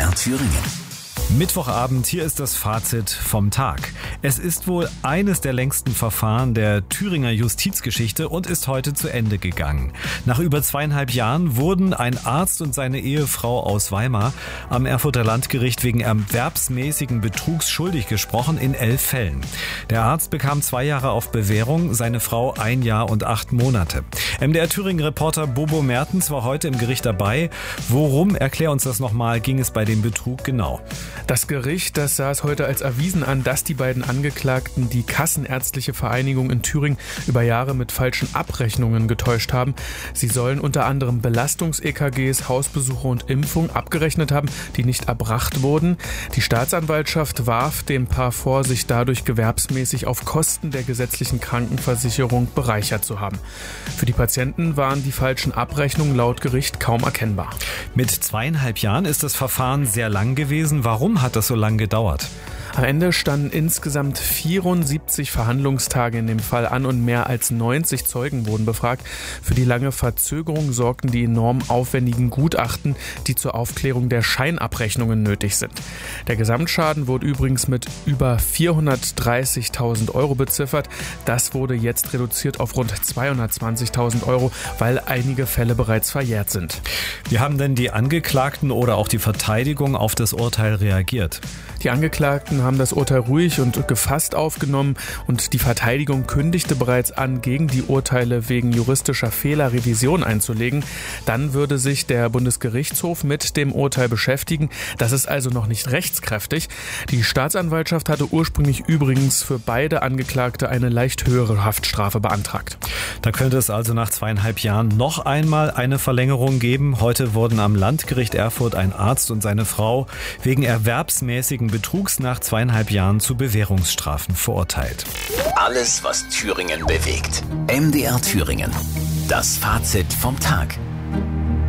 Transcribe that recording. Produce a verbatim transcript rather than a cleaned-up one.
R Thüringen. Mittwochabend, hier ist das Fazit vom Tag. Es ist wohl eines der längsten Verfahren der Thüringer Justizgeschichte und ist heute zu Ende gegangen. Nach über zweieinhalb Jahren wurden ein Arzt und seine Ehefrau aus Weimar am Erfurter Landgericht wegen erwerbsmäßigen Betrugs schuldig gesprochen in elf Fällen. Der Arzt bekam zwei Jahre auf Bewährung, seine Frau ein Jahr und acht Monate. M D R Thüringen-Reporter Bobo Mertens war heute im Gericht dabei. Worum, erklär uns das nochmal, ging es bei dem Betrug genau? Das Gericht, das sah es heute als erwiesen an, dass die beiden Angeklagten die Kassenärztliche Vereinigung in Thüringen über Jahre mit falschen Abrechnungen getäuscht haben. Sie sollen unter anderem Belastungs-E K Gs, Hausbesuche und Impfung abgerechnet haben, die nicht erbracht wurden. Die Staatsanwaltschaft warf dem Paar vor, sich dadurch gewerbsmäßig auf Kosten der gesetzlichen Krankenversicherung bereichert zu haben. Für die Patienten waren die falschen Abrechnungen laut Gericht kaum erkennbar. Mit zweieinhalb Jahren ist das Verfahren sehr lang gewesen. Warum hat das so lange gedauert? Am Ende standen insgesamt vierundsiebzig Verhandlungstage in dem Fall an und mehr als neunzig Zeugen wurden befragt. Für die lange Verzögerung sorgten die enorm aufwendigen Gutachten, die zur Aufklärung der Scheinabrechnungen nötig sind. Der Gesamtschaden wurde übrigens mit über vierhundertdreißigtausend Euro beziffert. Das wurde jetzt reduziert auf rund zweihundertzwanzigtausend Euro, weil einige Fälle bereits verjährt sind. Wie haben denn die Angeklagten oder auch die Verteidigung auf das Urteil reagiert? Die Angeklagten haben das Urteil ruhig und gefasst aufgenommen und die Verteidigung kündigte bereits an, gegen die Urteile wegen juristischer Fehler Revision einzulegen. Dann würde sich der Bundesgerichtshof mit dem Urteil beschäftigen. Das ist also noch nicht rechtskräftig. Die Staatsanwaltschaft hatte ursprünglich übrigens für beide Angeklagte eine leicht höhere Haftstrafe beantragt. Da könnte es also nach zweieinhalb Jahren noch einmal eine Verlängerung geben. Heute wurden am Landgericht Erfurt ein Arzt und seine Frau wegen erwerbsmäßigen Betrugs nach zweieinhalb Jahren zu Bewährungsstrafen verurteilt. Alles, was Thüringen bewegt. M D R Thüringen. Das Fazit vom Tag.